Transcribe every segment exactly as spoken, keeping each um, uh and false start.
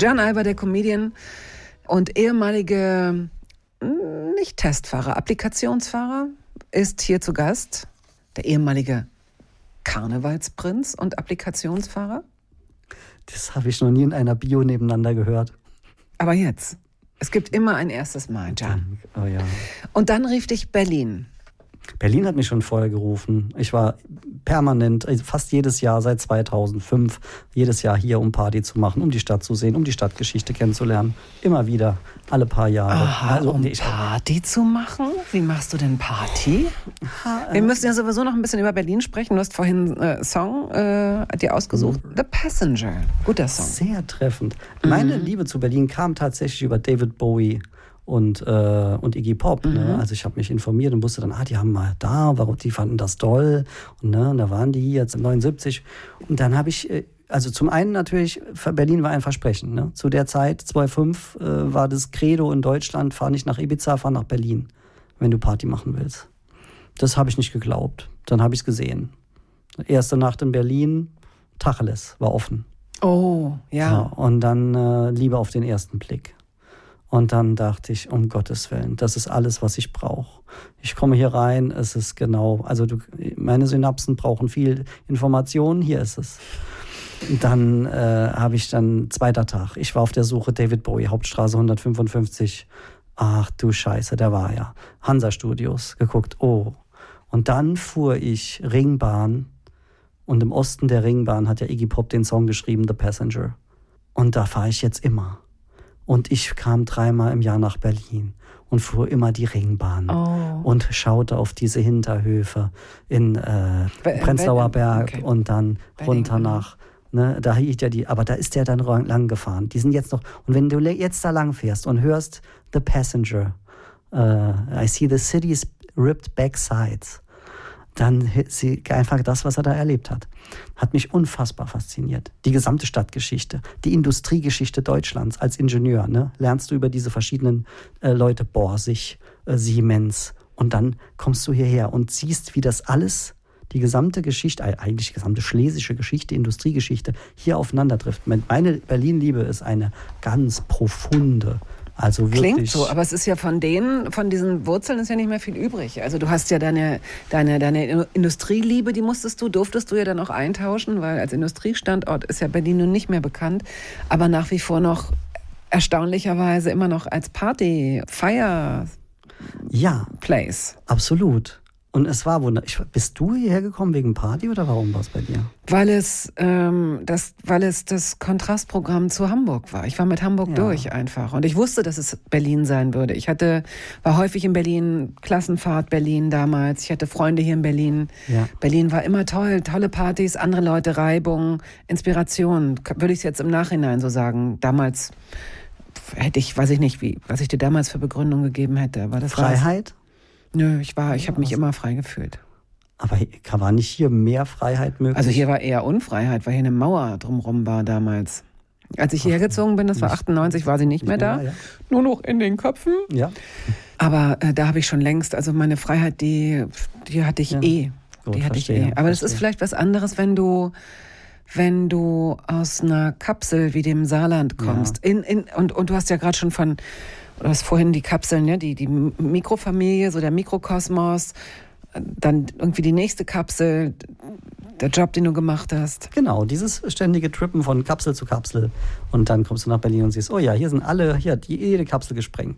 John Alber, der Comedian und ehemalige, nicht Testfahrer, Applikationsfahrer, ist hier zu Gast. Der ehemalige Karnevalsprinz und Applikationsfahrer. Das habe ich noch nie in einer Bio nebeneinander gehört. Aber jetzt. Es gibt immer ein erstes Mal, Can. Oh ja. Und dann rief dich Berlin. Berlin hat mich schon vorher gerufen. Ich war permanent, fast jedes Jahr seit zweitausendfünf, jedes Jahr hier, um Party zu machen, um die Stadt zu sehen, um die Stadtgeschichte kennenzulernen. Immer wieder, alle paar Jahre. Aha, also, um nee, ich, Party zu machen? Wie machst du denn Party? Ha, äh, Wir müssen ja sowieso noch ein bisschen über Berlin sprechen. Du hast vorhin einen äh, Song äh, dir ausgesucht. The Passenger. Guter Song. Sehr treffend. Mhm. Meine Liebe zu Berlin kam tatsächlich über David Bowie und, äh, und Iggy Pop. Mhm. Ne? Also ich habe mich informiert und wusste dann, ah, die haben mal da, warum, die fanden das toll. Und, ne, und da waren die jetzt neunundsiebzig. Und dann habe ich, also zum einen natürlich, Berlin war ein Versprechen. Ne? Zu der Zeit, zweitausendfünf, äh, war das Credo in Deutschland, fahr nicht nach Ibiza, fahr nach Berlin, wenn du Party machen willst. Das habe ich nicht geglaubt. Dann habe ich es gesehen. Erste Nacht in Berlin, Tacheles, war offen. Oh, ja. ja und dann äh, Liebe auf den ersten Blick. Und dann dachte ich, um Gottes Willen, das ist alles, was ich brauche. Ich komme hier rein, es ist genau, also du, meine Synapsen brauchen viel Information, hier ist es. Dann äh, habe ich dann, zweiter Tag, ich war auf der Suche, David Bowie, Hauptstraße hundertfünfundfünfzig. Ach du Scheiße, der war ja. Hansa Studios, geguckt, oh. Und dann fuhr ich Ringbahn und im Osten der Ringbahn hat ja Iggy Pop den Song geschrieben, The Passenger. Und da fahre ich jetzt immer. Und ich kam dreimal im Jahr nach Berlin und fuhr immer die Ringbahn oh. und schaute auf diese Hinterhöfe in äh, Prenzlauer Berg okay. und dann runter nach, ne, da hielt ja die, aber da ist der dann lang gefahren. Die sind jetzt noch, und wenn du jetzt da lang fährst und hörst The Passenger, uh, I see the city's ripped back sides, dann sie einfach das, was er da erlebt hat. Hat mich unfassbar fasziniert. Die gesamte Stadtgeschichte, die Industriegeschichte Deutschlands als Ingenieur. Ne? Lernst du über diese verschiedenen äh, Leute, Borsig, äh, Siemens. Und dann kommst du hierher und siehst, wie das alles, die gesamte Geschichte, eigentlich die gesamte schlesische Geschichte, Industriegeschichte, hier aufeinander trifft. Meine Berlin-Liebe ist eine ganz profunde. Also wirklich. Klingt so, aber es ist ja von denen, von diesen Wurzeln ist ja nicht mehr viel übrig. Also du hast ja deine, deine, deine Industrieliebe, die musstest du, durftest du ja dann auch eintauschen, weil als Industriestandort ist ja Berlin nun nicht mehr bekannt, aber nach wie vor noch erstaunlicherweise immer noch als Party, Feier, ja, Place. Absolut. Und es war wunderbar. Bist du hierher gekommen wegen Party oder warum war es bei dir? Weil es, ähm, das, weil es das Kontrastprogramm zu Hamburg war. Ich war mit Hamburg ja. durch einfach. Und ich wusste, dass es Berlin sein würde. Ich hatte, war häufig in Berlin, Klassenfahrt Berlin damals. Ich hatte Freunde hier in Berlin. Ja. Berlin war immer toll, tolle Partys, andere Leute, Reibung, Inspiration. Würde ich es jetzt im Nachhinein so sagen. Damals hätte ich, weiß ich nicht, wie, was ich dir damals für Begründung gegeben hätte. Aber das Freiheit? War's. Nö, ich war, ich habe mich immer frei gefühlt. Aber war nicht hier mehr Freiheit möglich? Also hier war eher Unfreiheit, weil hier eine Mauer drumherum war damals. Als ich hierher gezogen bin, das war achtundneunzig, war sie nicht, nicht mehr da. Mehr, ja. Nur noch in den Köpfen. Ja. Aber äh, da habe ich schon längst, also meine Freiheit, die, die hatte ich ja. eh. Gut, die hatte verstehe, ich eh. Aber verstehe. das ist vielleicht was anderes, wenn du, wenn du aus einer Kapsel wie dem Saarland kommst. Ja. In, in, und, und du hast ja gerade schon von... Du hast vorhin die Kapseln, ne? die, die Mikrofamilie, so der Mikrokosmos, dann irgendwie die nächste Kapsel, der Job, den du gemacht hast. Genau, dieses ständige Trippen von Kapsel zu Kapsel. Und dann kommst du nach Berlin und siehst, oh ja, hier sind alle, hier hat jede Kapsel gesprengt.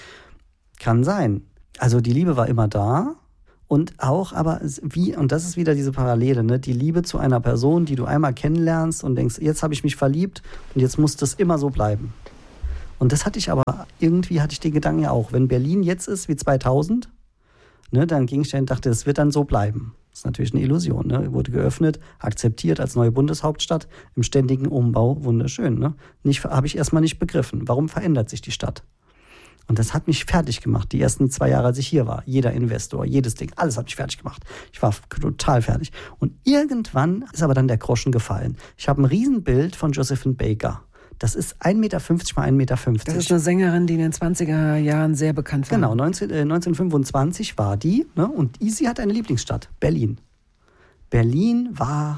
Kann sein. Also die Liebe war immer da. Und auch, aber wie, und das ist wieder diese Parallele, ne? Die Liebe zu einer Person, die du einmal kennenlernst und denkst, jetzt habe ich mich verliebt und jetzt muss das immer so bleiben. Und das hatte ich aber, irgendwie hatte ich den Gedanken ja auch, wenn Berlin jetzt ist wie zweitausend, ne, dann ging ich und dachte, das wird dann so bleiben. Das ist natürlich eine Illusion, ne? Wurde geöffnet, akzeptiert als neue Bundeshauptstadt, im ständigen Umbau, wunderschön, ne? Nicht, habe ich erstmal nicht begriffen, warum verändert sich die Stadt? Und das hat mich fertig gemacht, die ersten zwei Jahre, als ich hier war. Jeder Investor, jedes Ding, alles hat mich fertig gemacht. Ich war total fertig. Und irgendwann ist aber dann der Groschen gefallen. Ich habe ein Riesenbild von Josephine Baker. Das ist ein Meter fünfzig mal ein Meter fünfzig. Das ist eine Sängerin, die in den zwanziger Jahren sehr bekannt war. Genau, neunzehn, äh, neunzehnhundertfünfundzwanzig war die. Ne? Und sie hat eine Lieblingsstadt, Berlin. Berlin war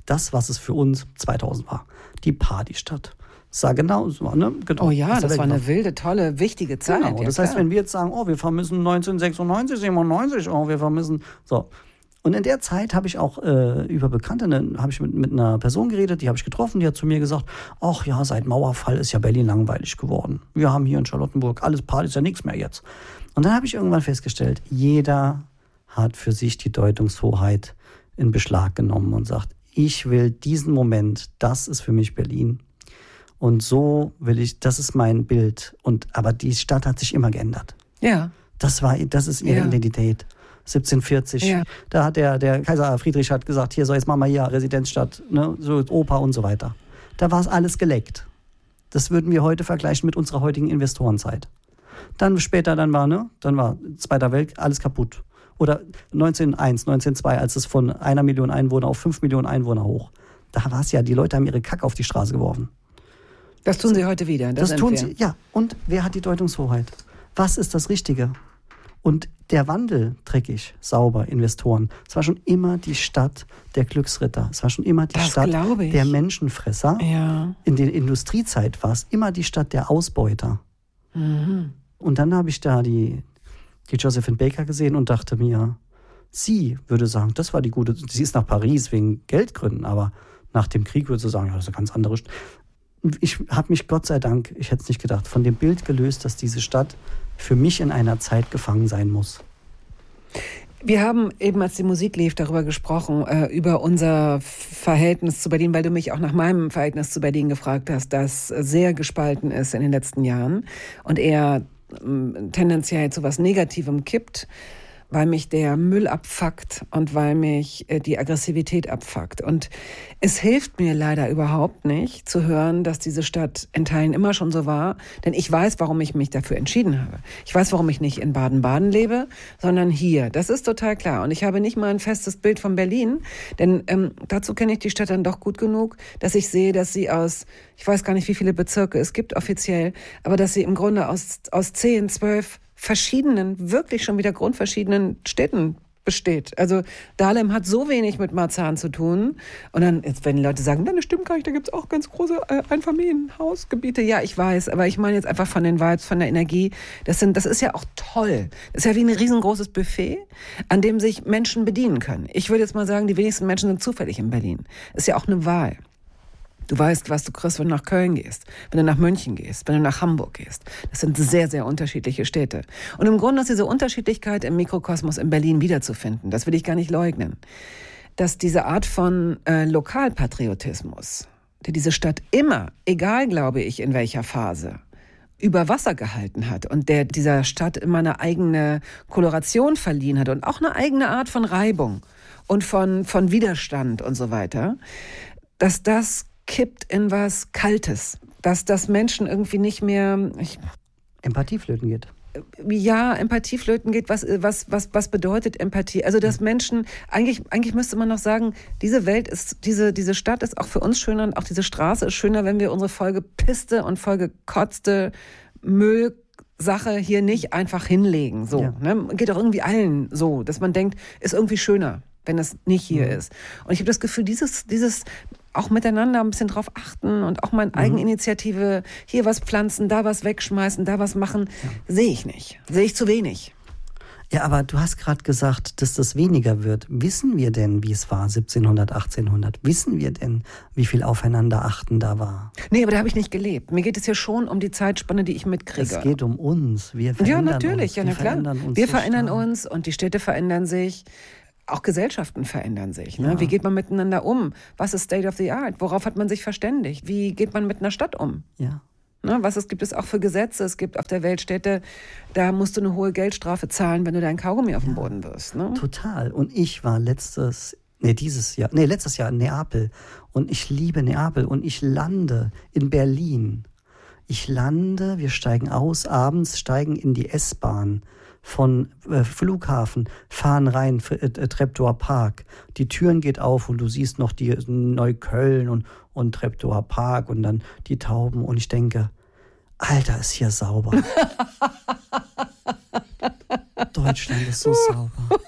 das, was es für uns zweitausend war. Die Partystadt. Das war genau so, ne? Genau. Oh ja, das war eine wilde, tolle, wichtige Zeit. Genau. Ja, das heißt, wenn wir jetzt sagen, oh, wir vermissen neunzehnhundertsechsundneunzig, siebenundneunzig, oh, wir vermissen, so. Und in der Zeit habe ich auch äh, über Bekannte, ne, habe ich mit, mit einer Person geredet, die habe ich getroffen, die hat zu mir gesagt, ach ja, seit Mauerfall ist ja Berlin langweilig geworden. Wir haben hier in Charlottenburg alles Party, ist ja nichts mehr jetzt. Und dann habe ich irgendwann festgestellt, jeder hat für sich die Deutungshoheit in Beschlag genommen und sagt, ich will diesen Moment, das ist für mich Berlin. Und so will ich, das ist mein Bild. Und, aber die Stadt hat sich immer geändert. Ja. Das war, das ist ihre ja. Identität. siebzehnhundertvierzig, ja. Da hat der, der Kaiser Friedrich hat gesagt, hier, so jetzt machen wir hier Residenzstadt, ne, so Oper und so weiter. Da war es alles geleckt. Das würden wir heute vergleichen mit unserer heutigen Investorenzeit. Dann später, dann war, ne, dann war Zweiter Weltkrieg, alles kaputt. Oder neunzehnhunderteins, neunzehnhundertzwei, als es von einer Million Einwohner auf fünf Millionen Einwohner hoch. Da war es ja, die Leute haben ihre Kacke auf die Straße geworfen. Das tun sie heute wieder. Das, das tun sie, ja. Und wer hat die Deutungshoheit? Was ist das Richtige? Und der Wandel, dreckig, sauber, Investoren. Es war schon immer die Stadt der Glücksritter. Es war schon immer die das Stadt der Menschenfresser. Ja. In der Industriezeit war es immer die Stadt der Ausbeuter. Mhm. Und dann habe ich da die, die Josephine Baker gesehen und dachte mir, sie würde sagen, das war die gute, sie ist nach Paris wegen Geldgründen, aber nach dem Krieg würde sie sagen, ja, das ist eine ganz andere Stadt. Ich habe mich, Gott sei Dank, ich hätte es nicht gedacht, von dem Bild gelöst, dass diese Stadt für mich in einer Zeit gefangen sein muss. Wir haben eben, als die Musik lief, darüber gesprochen, äh, über unser Verhältnis zu Berlin, weil du mich auch nach meinem Verhältnis zu Berlin gefragt hast, das sehr gespalten ist in den letzten Jahren und eher äh, tendenziell zu was Negativem kippt, weil mich der Müll abfuckt und weil mich äh, die Aggressivität abfuckt. Und es hilft mir leider überhaupt nicht zu hören, dass diese Stadt in Teilen immer schon so war, denn ich weiß, warum ich mich dafür entschieden habe. Ich weiß, warum ich nicht in Baden-Baden lebe, sondern hier. Das ist total klar. Und ich habe nicht mal ein festes Bild von Berlin, denn ähm, dazu kenne ich die Stadt dann doch gut genug, dass ich sehe, dass sie aus, ich weiß gar nicht, wie viele Bezirke es gibt offiziell, aber dass sie im Grunde aus, aus zehn, zwölf verschiedenen, wirklich schon wieder grundverschiedenen Städten besteht. Also Dahlem hat so wenig mit Marzahn zu tun. Und dann, jetzt wenn die Leute sagen, nein, das stimmt gar nicht, da gibt es auch ganz große äh, Einfamilienhausgebiete. Ja, ich weiß, aber ich meine jetzt einfach von den Vibes, von der Energie. Das sind, das ist ja auch toll. Das ist ja wie ein riesengroßes Buffet, an dem sich Menschen bedienen können. Ich würde jetzt mal sagen, die wenigsten Menschen sind zufällig in Berlin. Das ist ja auch eine Wahl. Du weißt, was du kriegst, wenn du nach Köln gehst, wenn du nach München gehst, wenn du nach Hamburg gehst. Das sind sehr, sehr unterschiedliche Städte. Und im Grunde ist diese Unterschiedlichkeit im Mikrokosmos in Berlin wiederzufinden. Das will ich gar nicht leugnen. Dass diese Art von äh, Lokalpatriotismus, der diese Stadt immer, egal glaube ich in welcher Phase, über Wasser gehalten hat und der dieser Stadt immer eine eigene Koloration verliehen hat und auch eine eigene Art von Reibung und von, von Widerstand und so weiter, dass das kippt in was Kaltes, dass das Menschen irgendwie nicht mehr ich, Empathieflöten geht. Ja, Empathieflöten geht. Was, was, was, was bedeutet Empathie? Also, dass Menschen, eigentlich, eigentlich müsste man noch sagen, diese Welt ist, diese, diese Stadt ist auch für uns schöner und auch diese Straße ist schöner, wenn wir unsere vollgepisste und vollgekotzte Müllsache hier nicht einfach hinlegen. So, ja. Ne? Geht auch irgendwie allen so, dass man denkt, ist irgendwie schöner, wenn es nicht hier mhm. ist. Und ich habe das Gefühl, dieses, dieses auch miteinander ein bisschen drauf achten und auch mal in Eigeninitiative hier was pflanzen, da was wegschmeißen, da was machen, ja. sehe ich nicht. Sehe ich zu wenig. Ja, aber du hast gerade gesagt, dass das weniger wird. Wissen wir denn, wie es war siebzehnhundert, achtzehnhundert? Wissen wir denn, wie viel Aufeinanderachten da war? Nee, aber da habe ich nicht gelebt. Mir geht es ja schon um die Zeitspanne, die ich mitkriege. Es geht um uns. Wir verändern ja, natürlich, uns. Ja, na klar. Uns wir verändern stark. uns und die Städte verändern sich. Auch Gesellschaften verändern sich. Ne? Ja. Wie geht man miteinander um? Was ist State of the Art? Worauf hat man sich verständigt? Wie geht man mit einer Stadt um? Ja. Ne? Was es, gibt es auch für Gesetze? Es gibt auf der Welt Städte, da musst du eine hohe Geldstrafe zahlen, wenn du deinen Kaugummi auf ja. den Boden wirfst. Ne? Total. Und ich war letztes, nee, dieses Jahr, nee, letztes Jahr in Neapel. Und ich liebe Neapel. Und ich lande in Berlin. Ich lande, wir steigen aus, abends steigen in die S-Bahn. Von äh, Flughafen, fahren rein, äh, Treptower Park. Die Türen geht auf und du siehst noch die Neukölln und, und Treptower Park und dann die Tauben. Und ich denke, Alter, ist hier sauber. Deutschland ist so sauber.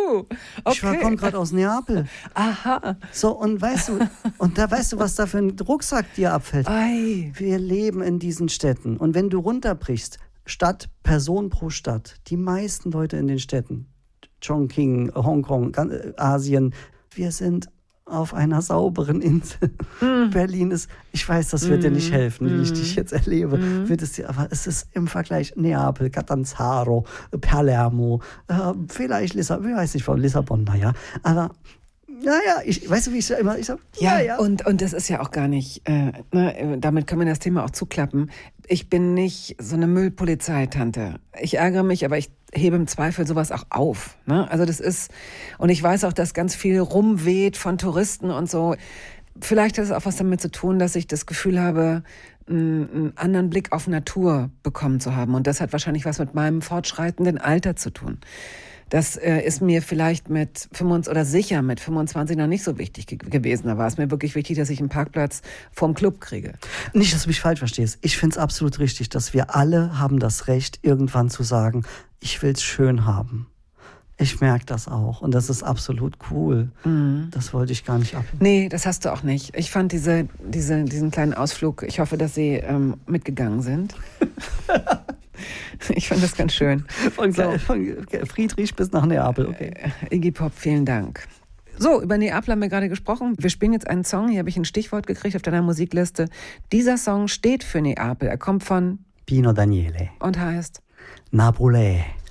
Uh, okay. Ich war, komme gerade aus Neapel. Aha. So, und weißt du, und da weißt du, was da für ein Rucksack dir abfällt. Ei. Wir leben in diesen Städten. Und wenn du runterbrichst, Stadt, Person pro Stadt, die meisten Leute in den Städten, Chongqing, Hongkong, Asien, wir sind auf einer sauberen Insel. Mm. Berlin ist, ich weiß, das wird mm. dir nicht helfen, wie mm. ich dich jetzt erlebe, mm. wird es dir, aber es ist im Vergleich Neapel, Catanzaro, Palermo, äh, vielleicht Lissabon, ich weiß nicht, von Lissabon, naja, aber naja, ich, weißt du, wie ich immer, ich sag, ja, ja, ja. Und, und das ist ja auch gar nicht, äh, ne, damit können wir das Thema auch zuklappen. Ich bin nicht so eine Müllpolizeitante. Ich ärgere mich, aber ich hebe im Zweifel sowas auch auf. Ne? Also das ist, und ich weiß auch, dass ganz viel rumweht von Touristen und so. Vielleicht hat es auch was damit zu tun, dass ich das Gefühl habe, einen anderen Blick auf Natur bekommen zu haben. Und das hat wahrscheinlich was mit meinem fortschreitenden Alter zu tun. Das äh, ist mir vielleicht mit fünfundzwanzig oder sicher mit fünfundzwanzig noch nicht so wichtig ge- gewesen. Da war es mir wirklich wichtig, dass ich einen Parkplatz vorm Club kriege. Nicht, dass du mich falsch verstehst. Ich finde es absolut richtig, dass wir alle haben das Recht, irgendwann zu sagen, ich will es schön haben. Ich merke das auch und das ist absolut cool. Mhm. Das wollte ich gar nicht ab. Nee, das hast du auch nicht. Ich fand diese, diese, diesen kleinen Ausflug, ich hoffe, dass Sie ähm, mitgegangen sind. Ich fand das ganz schön. Von, so. von Friedrich bis nach Neapel, okay. Äh, Iggy Pop, vielen Dank. So, über Neapel haben wir gerade gesprochen. Wir spielen jetzt einen Song, hier habe ich ein Stichwort gekriegt auf deiner Musikliste. Dieser Song steht für Neapel. Er kommt von Pino Daniele und heißt Napolè.